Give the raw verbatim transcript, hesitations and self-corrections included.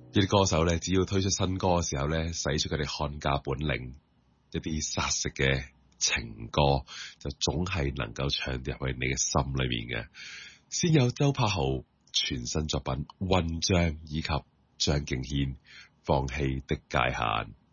一啲歌手咧，只要推出新歌嘅時候咧，使出佢哋看家本領，一啲殺食嘅情歌就總係能夠唱入去你嘅心裏面嘅。先有周柏豪全新作品《混帳》，以及張敬軒《放棄的界限》。